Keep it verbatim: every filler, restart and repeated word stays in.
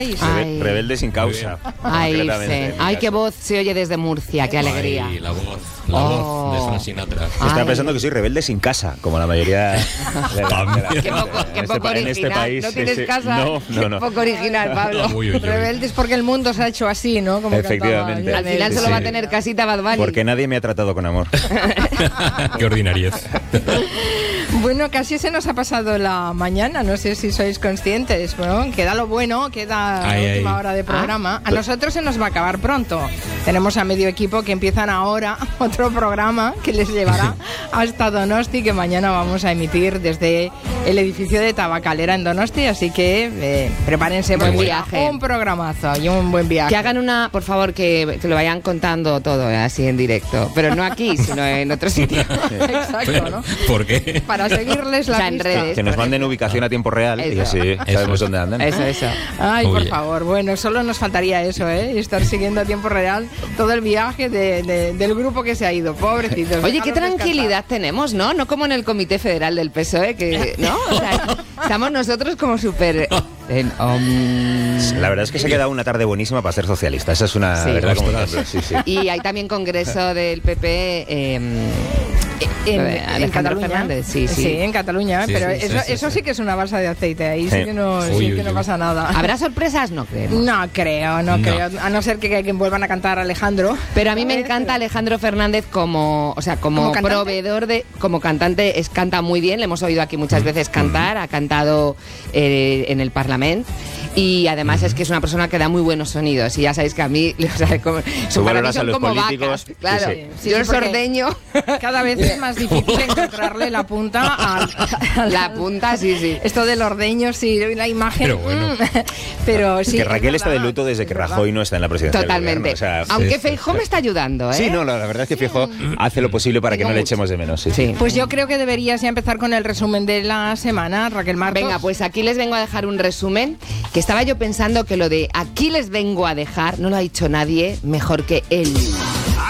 Ay. Rebelde sin causa. Ay, sí. Ay, qué voz se oye desde Murcia, qué alegría. Ay, la voz, la Oh. voz de Frank Sinatra. Estaba pensando que soy rebelde sin casa, como la mayoría de la, de la- Qué poco, qué en, poco este, en este original. país. ¿No tienes sí, sí. casa? No, no, no. Qué poco original, Pablo. Uy, uy, uy. Rebeldes porque el mundo se ha hecho así, ¿no? Como Efectivamente. cantaba Al final Sí, solo sí. va a tener casita Bad Bunny. Porque nadie me ha tratado con amor. Qué ordinariez. Bueno, casi se nos ha pasado la mañana, no sé si sois conscientes. Bueno, queda lo bueno, queda Ay, la última ay. hora de programa. A nosotros se nos va a acabar pronto. Tenemos a medio equipo que empiezan ahora otro programa que les llevará hasta Donosti, que mañana vamos a emitir desde el edificio de Tabacalera en Donosti. Así que eh, prepárense Buen porque viaje. un programazo y un buen viaje. Que hagan una, por favor, que, que lo vayan contando todo eh, así en directo. Pero no aquí, sino en otro sitio. Exacto, ¿no? ¿Por qué? Para seguirles la O sea, en pista. redes. Que nos manden ubicación a tiempo real y Eso. así sabemos Eso. dónde andan. Eso, eso. Ay, Muy por bien. favor. Bueno, solo nos faltaría eso, ¿eh? Estar siguiendo a tiempo real todo el viaje de, de- del grupo que se ha ido. Pobrecitos. Oye, qué déjalos tranquilidad tenemos, ¿no? No como en el Comité Federal del P S O E, que, ¿no? O sea, estamos nosotros como súper... en, um, La verdad es que se ha quedado una tarde buenísima para ser socialista. Esa es una Sí. verdad como un Ostras. ejemplo. Sí, sí. Y hay también congreso del P P eh, En, lo de en Alejandro Cataluña. Fernández, sí, sí. en Cataluña, Sí, pero sí, sí, eso, sí, eso sí. sí que es una balsa de aceite. Ahí sí, Sí. que no, sí Uy, que uy, no uy. pasa nada. ¿Habrá sorpresas? No creo. No creo, no, No. creo. A no ser que, que vuelvan a cantar Alejandro. Pero a mí me ¿Sabes? encanta Alejandro Fernández como, o sea, como, ¿Como cantante? proveedor de, como cantante, es canta muy bien, le hemos oído aquí muchas veces cantar, ha cantado eh, en el Parlamento y además es que es una persona que da muy buenos sonidos y ya sabéis que a mí, o sea, como, Tú para mí valoras a son los como políticos, vacas, sí, claro. sí. Sí, Yo sí, el porque sordeño, Cada vez es más difícil encontrarle la punta a, a- la punta, sí, sí. Esto del ordeño, sí, la imagen. Pero bueno. mm, Pero sí. que es Raquel está de verdad, luto desde es que verdad. Rajoy no está en la presidencia del Totalmente. gobierno, o sea, Aunque sí, Feijóo sí. me está ayudando, ¿eh? sí, no, la verdad es que Feijóo hace lo posible para que Tengo no le mucho. echemos de menos. Sí, Sí. Pues yo creo que deberías ya empezar con el resumen de la semana, Raquel Martos. Venga, pues aquí les vengo a dejar un resumen, que estaba yo pensando que lo de aquí les vengo a dejar no lo ha dicho nadie mejor que él.